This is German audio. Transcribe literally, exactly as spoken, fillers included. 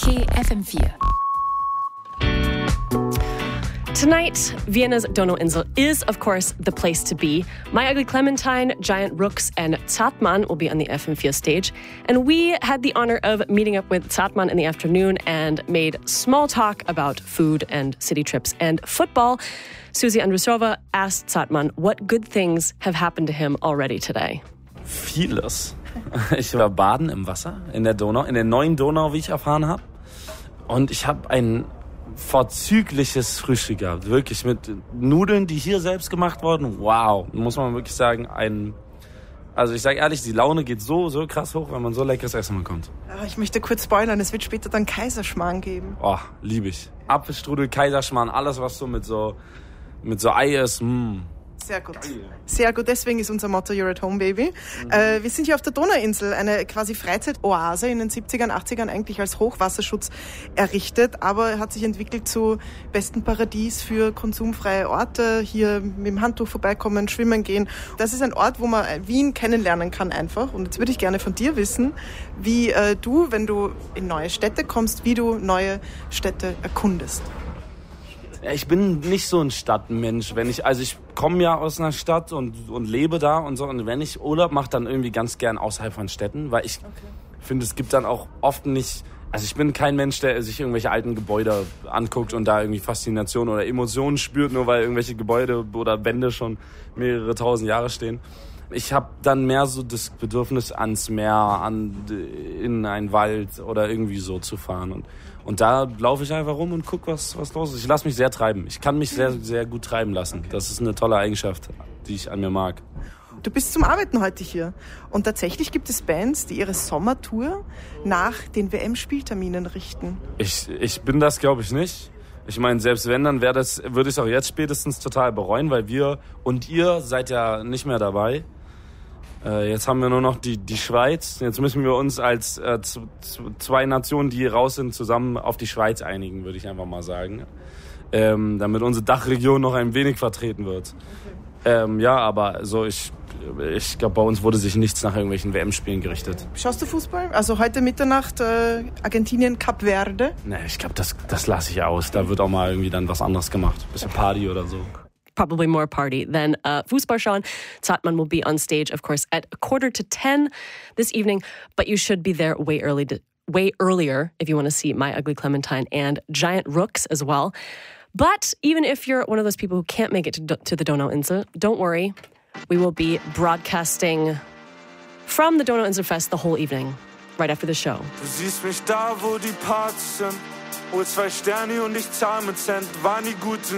P F M vier. Tonight, Vienna's Donauinsel is, of course, the place to be. My Ugly Clementine, Giant Rooks, and Zartmann will be on the F M four stage. And we had the honor of meeting up with Zartmann in the afternoon and made small talk about food and city trips and football. Susie Andrusova asked Zartmann what good things have happened to him already today. Vieles. Ich war baden im Wasser, in der Donau, in der neuen Donau, wie ich erfahren habe. Und ich habe ein vorzügliches Frühstück gehabt. Wirklich mit Nudeln, die hier selbst gemacht wurden. Wow, muss man wirklich sagen, ein... Also ich sage ehrlich, die Laune geht so, so krass hoch, wenn man so leckeres Essen bekommt. Ich möchte kurz spoilern, es wird später dann Kaiserschmarrn geben. Oh, liebe ich. Apfelstrudel, Kaiserschmarrn, alles was so mit so, mit so Ei ist, mh. Sehr gut. Sehr gut, deswegen ist unser Motto You're at Home, Baby. Mhm. Äh, wir sind hier auf der Donauinsel, eine quasi Freizeitoase in den siebzigern, achtzigern eigentlich als Hochwasserschutz errichtet, aber hat sich entwickelt zu besten Paradies für konsumfreie Orte. Hier mit dem Handtuch vorbeikommen, schwimmen gehen. Das ist ein Ort, wo man Wien kennenlernen kann einfach. Und jetzt würde ich gerne von dir wissen, wie äh, du, wenn du in neue Städte kommst, wie du neue Städte erkundest. Ich bin nicht so ein Stadtmensch. Wenn ich, also ich komme ja aus einer Stadt und, und lebe da und so. Und wenn ich Urlaub mache, dann irgendwie ganz gern außerhalb von Städten, weil ich okay. finde, es gibt dann auch oft nicht. Also ich bin kein Mensch, der sich irgendwelche alten Gebäude anguckt und da irgendwie Faszination oder Emotionen spürt, nur weil irgendwelche Gebäude oder Wände schon mehrere tausend Jahre stehen. Ich habe dann mehr so das Bedürfnis, ans Meer, an, in einen Wald oder irgendwie so zu fahren. Und, und da laufe ich einfach rum und gucke, was, was los ist. Ich lasse mich sehr treiben. Ich kann mich sehr, sehr gut treiben lassen. Das ist eine tolle Eigenschaft, die ich an mir mag. Du bist zum Arbeiten heute hier. Und tatsächlich gibt es Bands, die ihre Sommertour nach den W M-Spielterminen richten. Ich, ich bin das, glaube ich, nicht. Ich meine, selbst wenn, dann wäre das, würde ich es auch jetzt spätestens total bereuen, weil wir und ihr seid ja nicht mehr dabei. Äh, jetzt haben wir nur noch die, die Schweiz. Jetzt müssen wir uns als äh, z- z- zwei Nationen, die raus sind, zusammen auf die Schweiz einigen, würde ich einfach mal sagen. Ähm, damit unsere Dachregion noch ein wenig vertreten wird. Okay. Ähm, ja, aber so ich, ich glaube, bei uns wurde sich nichts nach irgendwelchen W M-Spielen gerichtet. Schaust du Fußball? Also heute Mitternacht äh, Argentinien, Kap Verde? Nee, ich glaube, das, das lasse ich aus. Da wird auch mal irgendwie dann was anderes gemacht. Bisschen Party oder so. Probably more party than uh, Fußball schauen. Zartmann will be on stage, of course, at a quarter to ten this evening, but you should be there way early, to, way earlier if you want to see My Ugly Clementine and Giant Rooks as well. But even if you're one of those people who can't make it to, to the Donauinsel, don't worry. We will be broadcasting from the Donauinsel Fest the whole evening, right after the show. Du siehst mich da, wo die Partys sind, hol zwei Sterne und ich zahl mit Cent, war nie gut